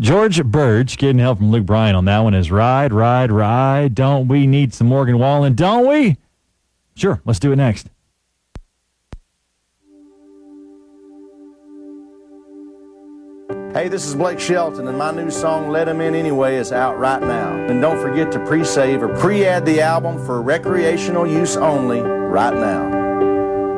George Birch getting help from Luke Bryan on that one is Ride, Ride, Ride. Don't we need some Morgan Wallen? Don't we? Sure, let's do it next. Hey, this is Blake Shelton, and my new song, Let 'Em In Anyway, is out right now. And don't forget to pre-save or pre-add the album for recreational use only right now.